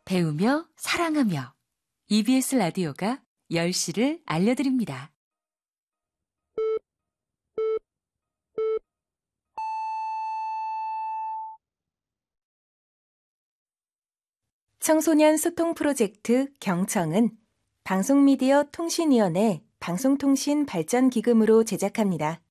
배우며 사랑하며 EBS 라디오가 10시를 알려드립니다. 청소년 소통 프로젝트 경청은 방송미디어 통신위원회 방송통신발전기금으로 제작합니다.